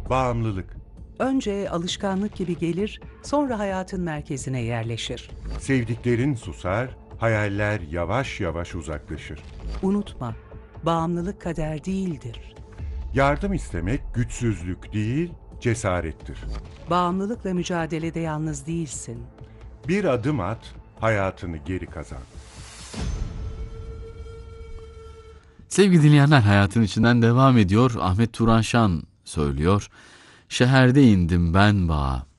Bağımlılık. Önce alışkanlık gibi gelir, sonra hayatın merkezine yerleşir. Sevdiklerin susar, hayaller yavaş yavaş uzaklaşır. Unutma, bağımlılık kader değildir. Yardım istemek güçsüzlük değil, cesarettir. Bağımlılıkla mücadelede yalnız değilsin. Bir adım at, hayatını geri kazan. Sevgili dinleyenler, hayatın içinden devam ediyor. Ahmet Turan Şan söylüyor. Şeherde indim ben bağa,